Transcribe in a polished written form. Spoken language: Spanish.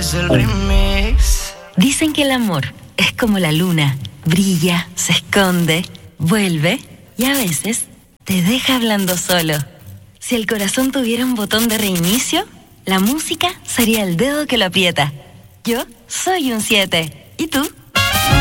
es el remix. Dicen que el amor es como la luna, brilla, se esconde, vuelve y a veces te deja hablando solo. Si el corazón tuviera un botón de reinicio, la música sería el dedo que lo aprieta. Yo soy un 7. ¿Y tú?